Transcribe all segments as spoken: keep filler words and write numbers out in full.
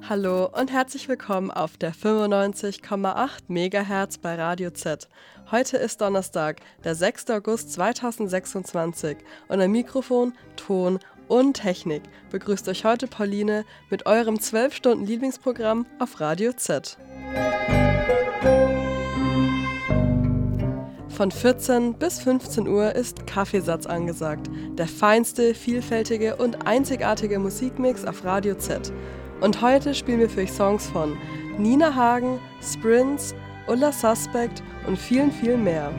Hallo und herzlich willkommen auf der fünfundneunzig Komma acht Megahertz bei Radio Z. Heute ist Donnerstag, der sechster August zweitausendsechsundzwanzig und am Mikrofon, Ton und Technik begrüßt euch heute Pauline mit eurem zwölf Stunden Lieblingsprogramm auf Radio Z. Von vierzehn bis fünfzehn Uhr ist Kaffeesatz angesagt, der feinste, vielfältige und einzigartige Musikmix auf Radio Z. Und heute spielen wir für euch Songs von Nina Hagen, Sprints, Ulla Suspect und vielen, vielen mehr.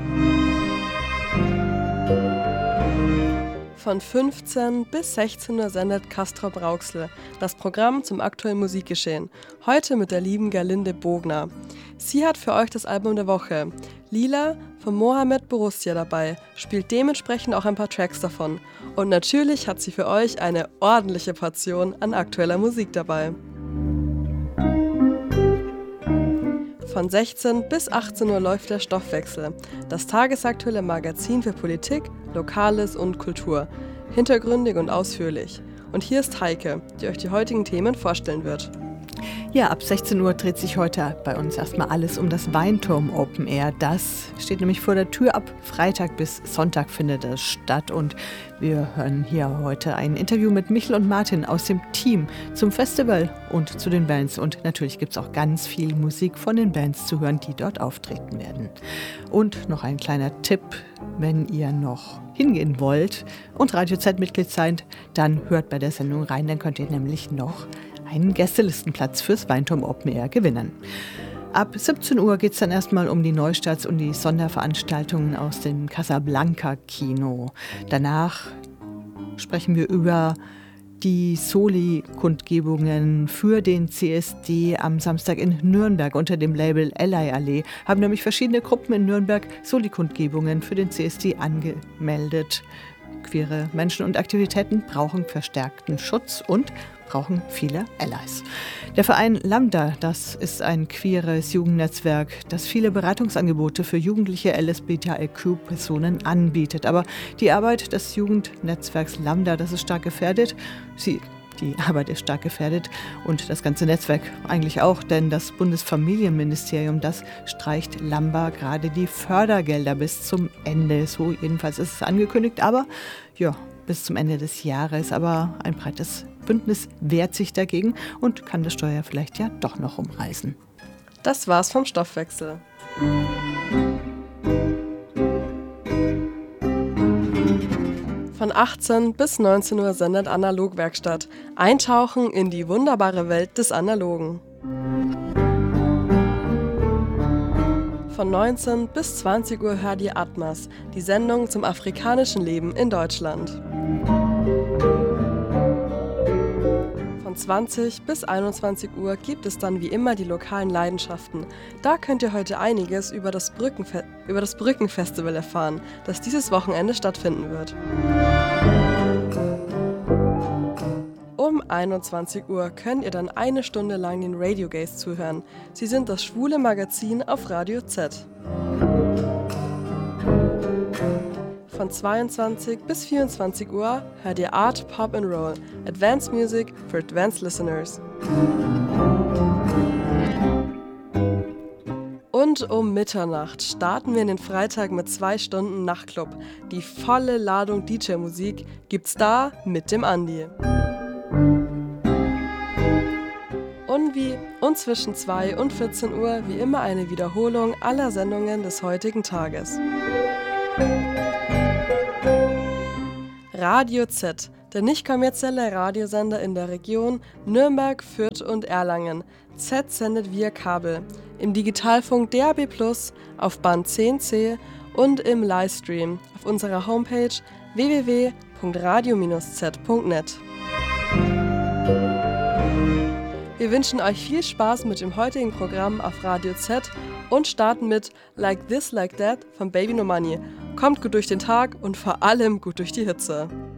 Von fünfzehn bis sechzehn Uhr sendet Castrop Rauxel das Programm zum aktuellen Musikgeschehen. Heute mit der lieben Gerlinde Bogner. Sie hat für euch das Album der Woche Lila von Mohamed Borussia dabei, spielt dementsprechend auch ein paar Tracks davon. Und natürlich hat sie für euch eine ordentliche Portion an aktueller Musik dabei. Von sechzehn bis achtzehn Uhr läuft der Stoffwechsel, das tagesaktuelle Magazin für Politik, Lokales und Kultur. Hintergründig und ausführlich. Und hier ist Heike, die euch die heutigen Themen vorstellen wird. Ja, ab sechzehn Uhr dreht sich heute bei uns erstmal alles um das Weinturm Open Air. Das steht nämlich vor der Tür. Ab Freitag bis Sonntag findet es statt. Und wir hören hier heute ein Interview mit Michel und Martin aus dem Team zum Festival und zu den Bands. Und natürlich gibt es auch ganz viel Musik von den Bands zu hören, die dort auftreten werden. Und noch ein kleiner Tipp, wenn ihr noch hingehen wollt und Radio Z-Mitglied seid, dann hört bei der Sendung rein. Dann könnt ihr nämlich noch einen Gästelistenplatz fürs Weinturm Open Air gewinnen. Ab siebzehn Uhr geht es dann erstmal um die Neustarts und die Sonderveranstaltungen aus dem Casablanca-Kino. Danach sprechen wir über die Soli-Kundgebungen für den C S D am Samstag in Nürnberg unter dem Label Ally Allee. Haben nämlich verschiedene Gruppen in Nürnberg Soli-Kundgebungen für den C S D angemeldet. Queere Menschen und Aktivitäten brauchen verstärkten Schutz und brauchen viele Allies. Der Verein Lambda, das ist ein queeres Jugendnetzwerk, das viele Beratungsangebote für jugendliche L S B T I Q-Personen anbietet. Aber die Arbeit des Jugendnetzwerks Lambda, das ist stark gefährdet. Sie Die Arbeit ist stark gefährdet und das ganze Netzwerk eigentlich auch, denn das Bundesfamilienministerium, das streicht Lambda gerade die Fördergelder bis zum Ende. So jedenfalls ist es angekündigt, aber ja, bis zum Ende des Jahres. Aber ein breites Bündnis wehrt sich dagegen und kann das Steuer vielleicht ja doch noch umreißen. Das war's vom Stoffwechsel. Von achtzehn bis neunzehn Uhr sendet Analogwerkstatt. Eintauchen in die wunderbare Welt des Analogen. Von neunzehn bis zwanzig Uhr hört ihr Atmas, die Sendung zum afrikanischen Leben in Deutschland. Von zwanzig bis einundzwanzig Uhr gibt es dann wie immer die lokalen Leidenschaften. Da könnt ihr heute einiges über das, Brückenfe- über das Brückenfestival erfahren, das dieses Wochenende stattfinden wird. Um einundzwanzig Uhr könnt ihr dann eine Stunde lang den Radio Gays zuhören. Sie sind das schwule Magazin auf Radio Z. Von zweiundzwanzig bis vierundzwanzig Uhr hört ihr Art, Pop and Roll, Advanced Music for Advanced Listeners. Und um Mitternacht starten wir in den Freitag mit zwei Stunden Nachtclub. Die volle Ladung D J-Musik gibt's da mit dem Andi. Und wie und zwischen zwei und vierzehn Uhr wie immer eine Wiederholung aller Sendungen des heutigen Tages. Radio Z, der nicht kommerzielle Radiosender in der Region Nürnberg, Fürth und Erlangen. Z sendet via Kabel, im Digitalfunk D A B plus, auf Band zehn C und im Livestream auf unserer Homepage w w w punkt radio Bindestrich z punkt net. Wir wünschen euch viel Spaß mit dem heutigen Programm auf Radio Z und starten mit Like This Like That von Baby No Money. Kommt gut durch den Tag und vor allem gut durch die Hitze.